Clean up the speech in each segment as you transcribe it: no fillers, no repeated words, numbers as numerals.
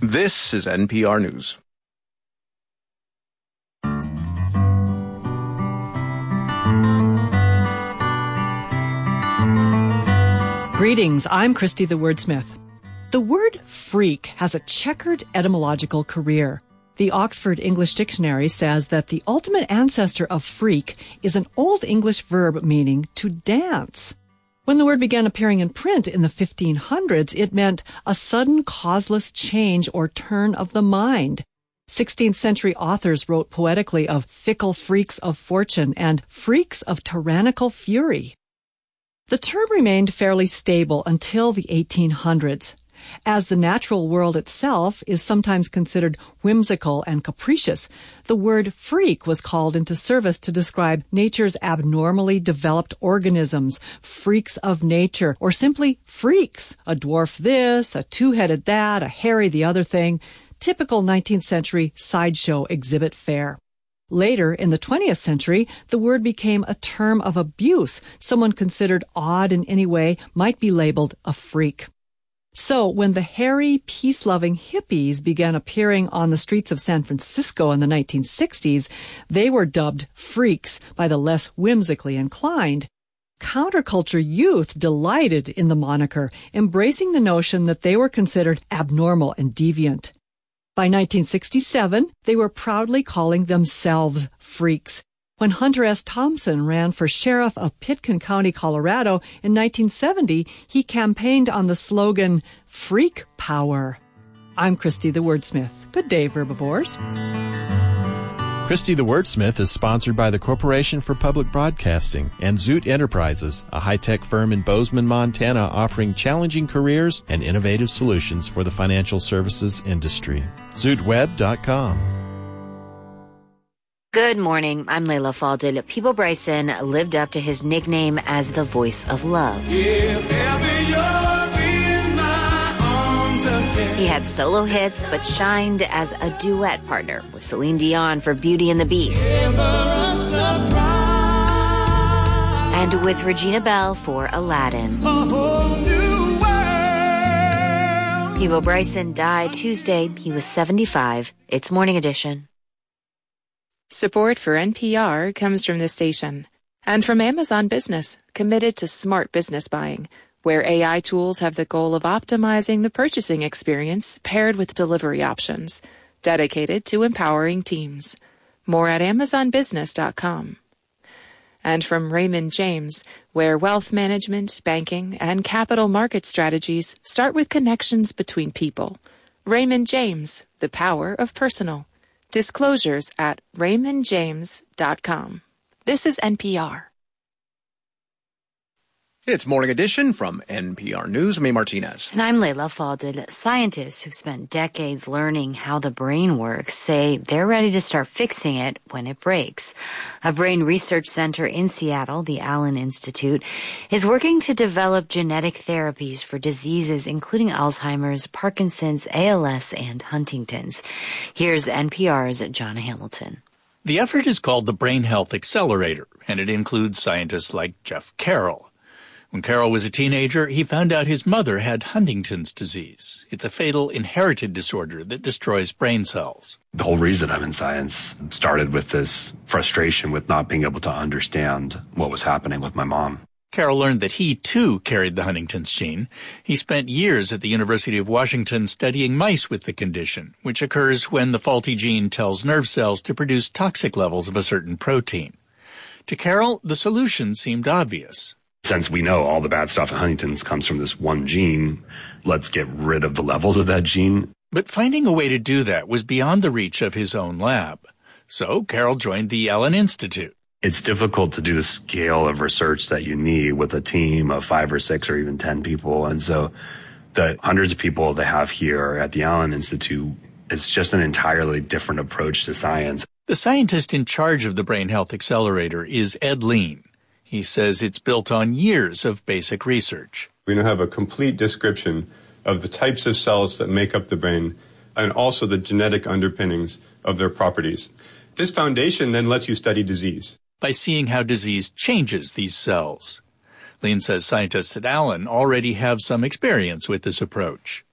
This is NPR News. Greetings, I'm Christy the Wordsmith. The word freak has a checkered etymological career. The Oxford English Dictionary says that the ultimate ancestor of freak is an Old English verb meaning to dance. When the word began appearing in print in the 1500s, it meant a sudden causeless change or turn of the mind. 16th century authors wrote poetically of fickle freaks of fortune and freaks of tyrannical fury. The term remained fairly stable until the 1800s. As the natural world itself is sometimes considered whimsical and capricious, the word freak was called into service to describe nature's abnormally developed organisms, freaks of nature, or simply freaks, a dwarf this, a two-headed that, a hairy the other thing, typical 19th century sideshow exhibit fare. Later, in the 20th century, the word became a term of abuse. Someone considered odd in any way might be labeled a freak. So, when the hairy, peace-loving hippies began appearing on the streets of San Francisco in the 1960s, they were dubbed freaks by the less whimsically inclined. Counterculture youth delighted in the moniker, embracing the notion that they were considered abnormal and deviant. By 1967, they were proudly calling themselves freaks. When Hunter S. Thompson ran for sheriff of Pitkin County, Colorado in 1970, he campaigned on the slogan, Freak Power. I'm Christy the Wordsmith. Good day, Verbivores. Christy the Wordsmith is sponsored by the Corporation for Public Broadcasting and Zoot Enterprises, a high-tech firm in Bozeman, Montana, offering challenging careers and innovative solutions for the financial services industry. ZootWeb.com. Good morning. I'm Layla Falded. Peebo Bryson lived up to his nickname as the voice of love. He had solo hits, but shined as a duet partner with Celine Dion for Beauty and the Beast. And with Regina Belle for Aladdin. Peebo Bryson died Tuesday. He was 75. It's Morning Edition. Support for NPR comes from this station and from Amazon Business, committed to smart business buying, where AI tools have the goal of optimizing the purchasing experience paired with delivery options, dedicated to empowering teams. More at AmazonBusiness.com. And from Raymond James, where wealth management, banking, and capital market strategies start with connections between people. Raymond James, the power of personal. Disclosures at RaymondJames.com. This is NPR. It's Morning Edition from NPR News. I'm A. Martinez. And I'm Layla Falded. Scientists who've spent decades learning how the brain works say they're ready to start fixing it when it breaks. A brain research center in Seattle, the Allen Institute, is working to develop genetic therapies for diseases including Alzheimer's, Parkinson's, ALS, and Huntington's. Here's NPR's John Hamilton. The effort is called the Brain Health Accelerator, and it includes scientists like Jeff Carroll. When Carroll was a teenager, he found out his mother had Huntington's disease. It's a fatal inherited disorder that destroys brain cells. The whole reason I'm in science started with this frustration with not being able to understand what was happening with my mom. Carroll learned that he, too, carried the Huntington's gene. He spent years at the University of Washington studying mice with the condition, which occurs when the faulty gene tells nerve cells to produce toxic levels of a certain protein. To Carroll, the solution seemed obvious. Since we know all the bad stuff in Huntington's comes from this one gene, let's get rid of the levels of that gene. But finding a way to do that was beyond the reach of his own lab. So Carroll joined the Allen Institute. It's difficult to do the scale of research that you need with a team of 5 or 6 or even 10 people. And so the hundreds of people they have here at the Allen Institute, it's just an entirely different approach to science. The scientist in charge of the Brain Health Accelerator is Ed Lean. He says it's built on years of basic research. We now have a complete description of the types of cells that make up the brain and also the genetic underpinnings of their properties. This foundation then lets you study disease. By seeing how disease changes these cells. Lean says scientists at Allen already have some experience with this approach.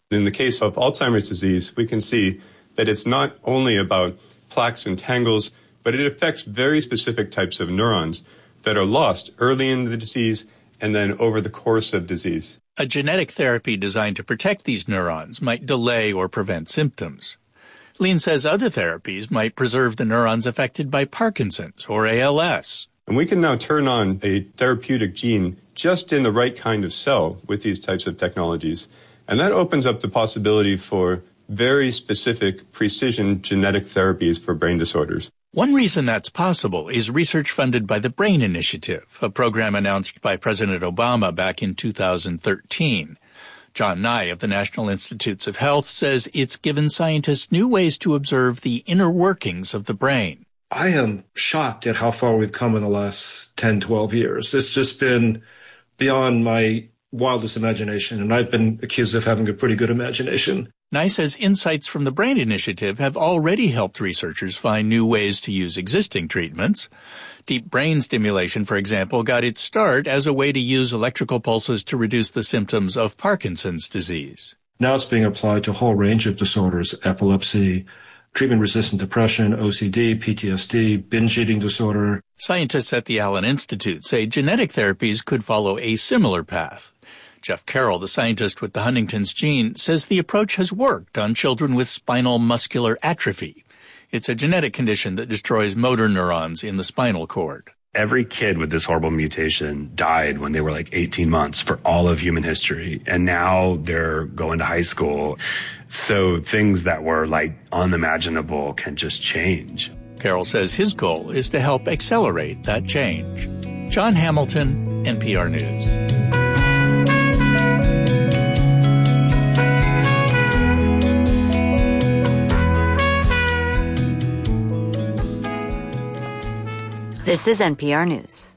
In the case of Alzheimer's disease, we can see that it's not only about plaques and tangles, but it affects very specific types of neurons that are lost early in the disease and then over the course of disease. A genetic therapy designed to protect these neurons might delay or prevent symptoms. Lean says other therapies might preserve the neurons affected by Parkinson's or ALS. And we can now turn on a therapeutic gene just in the right kind of cell with these types of technologies. And that opens up the possibility for very specific precision genetic therapies for brain disorders. One reason that's possible is research funded by the Brain Initiative, a program announced by President Obama back in 2013. John Nye of the National Institutes of Health says it's given scientists new ways to observe the inner workings of the brain. I am shocked at how far we've come in the last 10, 12 years. It's just been beyond my wildest imagination, and I've been accused of having a pretty good imagination. Nye says insights from the Brain Initiative have already helped researchers find new ways to use existing treatments. Deep brain stimulation, for example, got its start as a way to use electrical pulses to reduce the symptoms of Parkinson's disease. Now it's being applied to a whole range of disorders: epilepsy, treatment-resistant depression, OCD, PTSD, binge eating disorder. Scientists at the Allen Institute say genetic therapies could follow a similar path. Jeff Carroll, the scientist with the Huntington's gene, says the approach has worked on children with spinal muscular atrophy. It's a genetic condition that destroys motor neurons in the spinal cord. Every kid with this horrible mutation died when they were like 18 months for all of human history. And now they're going to high school. So things that were like unimaginable can just change. Carroll says his goal is to help accelerate that change. John Hamilton, NPR News. This is NPR News.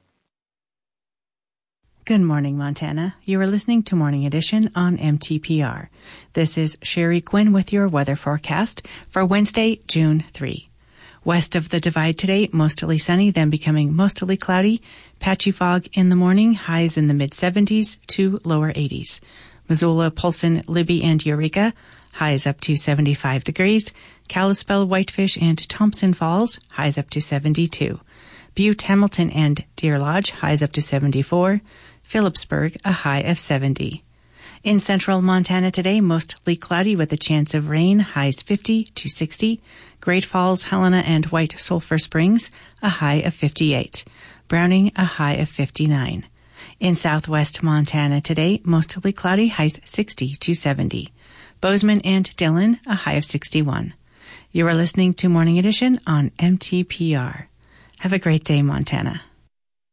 Good morning, Montana. You are listening to Morning Edition on MTPR. This is Sherry Quinn with your weather forecast for Wednesday, June 3. West of the Divide today, mostly sunny, then becoming mostly cloudy. Patchy fog in the morning, highs in the mid-70s to lower 80s. Missoula, Polson, Libby, and Eureka, highs up to 75 degrees. Kalispell, Whitefish, and Thompson Falls, highs up to 72. Butte, Hamilton, and Deer Lodge, highs up to 74. Phillipsburg, a high of 70. In central Montana today, mostly cloudy with a chance of rain, highs 50 to 60. Great Falls, Helena, and White Sulphur Springs, a high of 58. Browning, a high of 59. In southwest Montana today, mostly cloudy, highs 60 to 70. Bozeman and Dillon, a high of 61. You are listening to Morning Edition on MTPR. Have a great day, Montana.